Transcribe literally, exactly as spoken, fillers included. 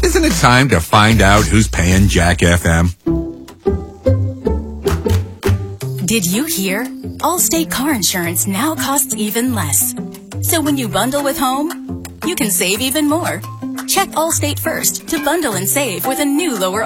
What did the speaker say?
Isn't it time to find out who's paying Jack F M? Did you hear? Allstate car insurance now costs even less. So when you bundle with home, you can save even more. Check Allstate first to bundle and save with a new lower